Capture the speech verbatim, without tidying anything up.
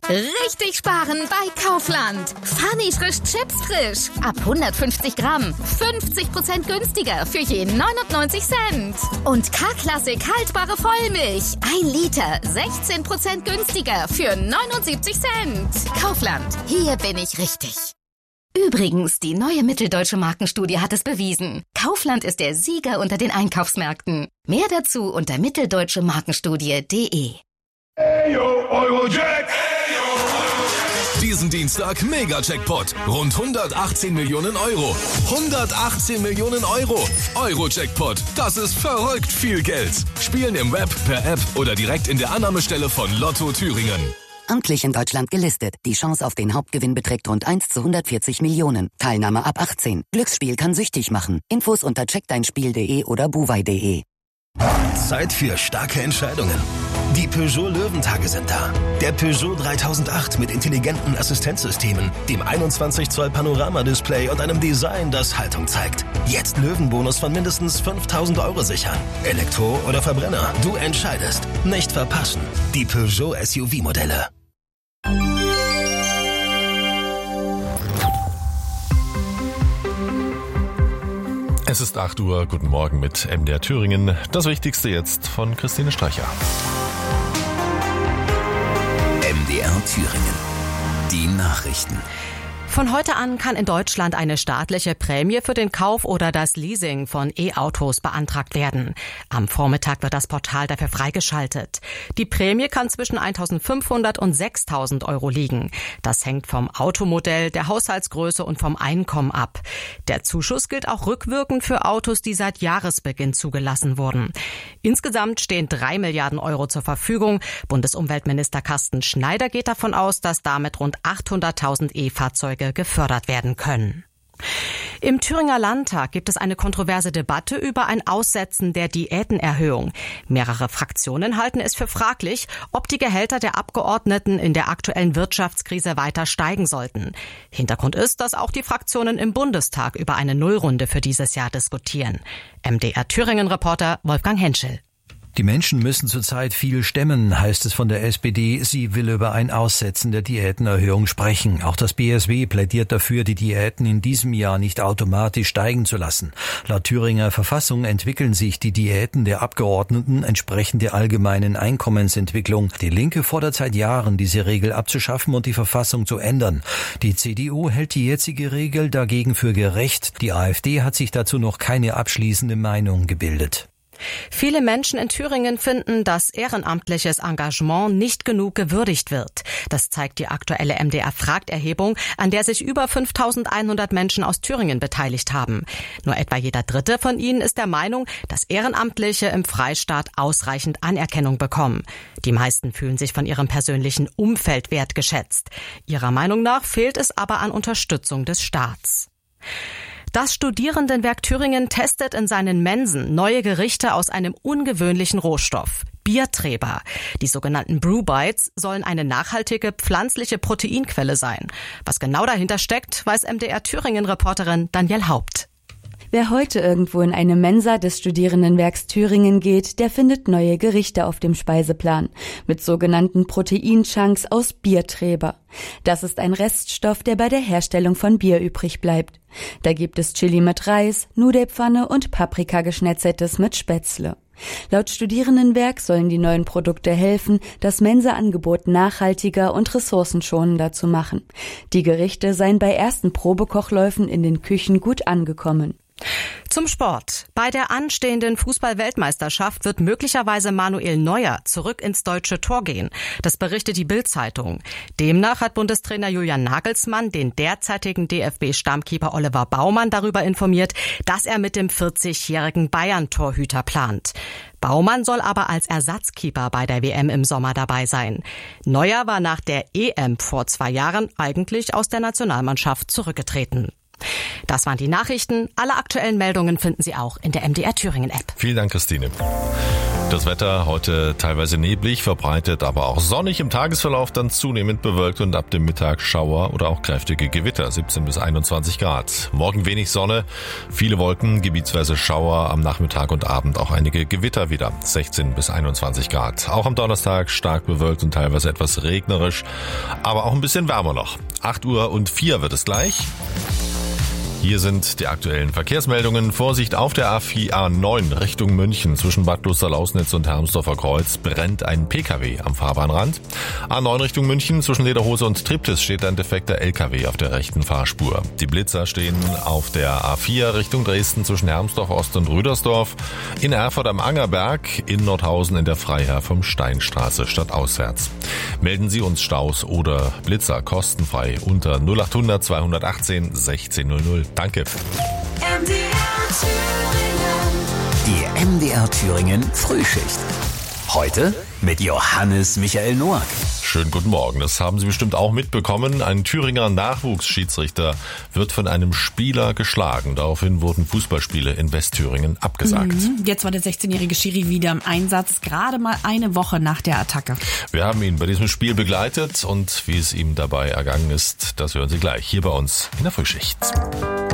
Richtig sparen bei Kaufland. Funny frisch Chips frisch. Ab hundertfünfzig Gramm. fünfzig Prozent günstiger für je neunundneunzig Cent. Und K-Klassik haltbare Vollmilch. Ein Liter. sechzehn Prozent günstiger für neunundsiebzig Cent. Kaufland. Hier bin ich richtig. Übrigens, die neue Mitteldeutsche Markenstudie hat es bewiesen. Kaufland ist der Sieger unter den Einkaufsmärkten. Mehr dazu unter mitteldeutsche markenstudie punkt de. Ayo, Eurojack! Diesen Dienstag Mega-Jackpot. Rund hundertachtzehn Millionen Euro. hundertachtzehn Millionen Euro. Euro-Jackpot. Das ist verrückt viel Geld. Spielen im Web, per App oder direkt in der Annahmestelle von Lotto Thüringen. Amtlich in Deutschland gelistet. Die Chance auf den Hauptgewinn beträgt rund eins zu hundertvierzig Millionen. Teilnahme ab achtzehn. Glücksspiel kann süchtig machen. Infos unter check dein spiel punkt de oder buwei punkt de. Zeit für starke Entscheidungen. Die Peugeot Löwentage sind da. Der Peugeot dreitausendacht mit intelligenten Assistenzsystemen, dem einundzwanzig Zoll Panoramadisplay und einem Design, das Haltung zeigt. Jetzt Löwenbonus von mindestens fünftausend Euro sichern. Elektro oder Verbrenner, du entscheidest. Nicht verpassen. Die Peugeot S U V-Modelle. Es ist acht Uhr, guten Morgen mit M D R Thüringen. Das Wichtigste jetzt von Christine Streicher. M D R Thüringen. Die Nachrichten. Von heute an kann in Deutschland eine staatliche Prämie für den Kauf oder das Leasing von E-Autos beantragt werden. Am Vormittag wird das Portal dafür freigeschaltet. Die Prämie kann zwischen eintausendfünfhundert und sechstausend Euro liegen. Das hängt vom Automodell, der Haushaltsgröße und vom Einkommen ab. Der Zuschuss gilt auch rückwirkend für Autos, die seit Jahresbeginn zugelassen wurden. Insgesamt stehen drei Milliarden Euro zur Verfügung. Bundesumweltminister Carsten Schneider geht davon aus, dass damit rund achthunderttausend E-Fahrzeuge gefördert werden können. Im Thüringer Landtag gibt es eine kontroverse Debatte über ein Aussetzen der Diätenerhöhung. Mehrere Fraktionen halten es für fraglich, ob die Gehälter der Abgeordneten in der aktuellen Wirtschaftskrise weiter steigen sollten. Hintergrund ist, dass auch die Fraktionen im Bundestag über eine Nullrunde für dieses Jahr diskutieren. M D R Thüringen-Reporter Wolfgang Henschel. Die Menschen müssen zurzeit viel stemmen, heißt es von der S P D. Sie will über ein Aussetzen der Diätenerhöhung sprechen. Auch das B S W plädiert dafür, die Diäten in diesem Jahr nicht automatisch steigen zu lassen. Laut Thüringer Verfassung entwickeln sich die Diäten der Abgeordneten entsprechend der allgemeinen Einkommensentwicklung. Die Linke fordert seit Jahren, diese Regel abzuschaffen und die Verfassung zu ändern. Die C D U hält die jetzige Regel dagegen für gerecht. Die A f D hat sich dazu noch keine abschließende Meinung gebildet. Viele Menschen in Thüringen finden, dass ehrenamtliches Engagement nicht genug gewürdigt wird. Das zeigt die aktuelle M D R-Fragt-Erhebung, an der sich über fünftausendeinhundert Menschen aus Thüringen beteiligt haben. Nur etwa jeder Dritte von ihnen ist der Meinung, dass Ehrenamtliche im Freistaat ausreichend Anerkennung bekommen. Die meisten fühlen sich von ihrem persönlichen Umfeld wertgeschätzt. Ihrer Meinung nach fehlt es aber an Unterstützung des Staats. Das Studierendenwerk Thüringen testet in seinen Mensen neue Gerichte aus einem ungewöhnlichen Rohstoff, Biertreber. Die sogenannten Brewbites sollen eine nachhaltige pflanzliche Proteinquelle sein. Was genau dahinter steckt, weiß M D R Thüringen-Reporterin Danielle Haupt. Wer heute irgendwo in eine Mensa des Studierendenwerks Thüringen geht, der findet neue Gerichte auf dem Speiseplan mit sogenannten Proteinchunks aus Biertreber. Das ist ein Reststoff, der bei der Herstellung von Bier übrig bleibt. Da gibt es Chili mit Reis, Nudelpfanne und Paprikageschnetzeltes mit Spätzle. Laut Studierendenwerk sollen die neuen Produkte helfen, das Mensa-Angebot nachhaltiger und ressourcenschonender zu machen. Die Gerichte seien bei ersten Probekochläufen in den Küchen gut angekommen. Zum Sport. Bei der anstehenden Fußball-Weltmeisterschaft wird möglicherweise Manuel Neuer zurück ins deutsche Tor gehen. Das berichtet die Bild-Zeitung. Demnach hat Bundestrainer Julian Nagelsmann den derzeitigen D F B-Stammkeeper Oliver Baumann darüber informiert, dass er mit dem vierzigjährigen Bayern-Torhüter plant. Baumann soll aber als Ersatzkeeper bei der W M im Sommer dabei sein. Neuer war nach der E M vor zwei Jahren eigentlich aus der Nationalmannschaft zurückgetreten. Das waren die Nachrichten. Alle aktuellen Meldungen finden Sie auch in der M D R Thüringen App. Vielen Dank, Christine. Das Wetter heute teilweise neblig, verbreitet, aber auch sonnig, im Tagesverlauf dann zunehmend bewölkt und ab dem Mittag Schauer oder auch kräftige Gewitter, siebzehn bis einundzwanzig Grad. Morgen wenig Sonne, viele Wolken, gebietsweise Schauer, am Nachmittag und Abend auch einige Gewitter wieder, sechzehn bis einundzwanzig Grad. Auch am Donnerstag stark bewölkt und teilweise etwas regnerisch, aber auch ein bisschen wärmer noch. acht Uhr und vier wird es gleich. Hier sind die aktuellen Verkehrsmeldungen. Vorsicht auf der A neun Richtung München. Zwischen Bad Klosterlausnitz und Hermsdorfer Kreuz brennt ein Pkw am Fahrbahnrand. A neun Richtung München. Zwischen Lederhose und Triptis steht ein defekter L K W auf der rechten Fahrspur. Die Blitzer stehen auf der A vier Richtung Dresden zwischen Hermsdorf Ost und Rüdersdorf. In Erfurt am Angerberg. In Nordhausen in der Freiherr vom Steinstraße stadtauswärts. Melden Sie uns Staus oder Blitzer kostenfrei unter null achthundert zweihundertachtzehn sechzehn null null. Danke. Die M D R Thüringen Frühschicht. Heute mit Johannes Michael Noack. Schönen guten Morgen. Das haben Sie bestimmt auch mitbekommen. Ein Thüringer Nachwuchsschiedsrichter wird von einem Spieler geschlagen. Daraufhin wurden Fußballspiele in Westthüringen abgesagt. Mhm. Jetzt war der sechzehnjährige Schiri wieder im Einsatz, gerade mal eine Woche nach der Attacke. Wir haben ihn bei diesem Spiel begleitet und wie es ihm dabei ergangen ist, das hören Sie gleich hier bei uns in der Frühschicht.